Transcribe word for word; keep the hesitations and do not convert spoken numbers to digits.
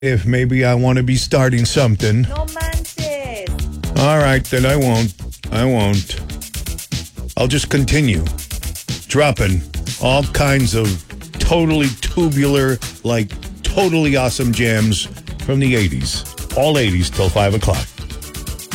if maybe I want to be starting something. No manches. All right, then I won't. I won't. I'll just continue dropping all kinds of totally tubular, like totally awesome jams from the eighties. All eighties till five o'clock.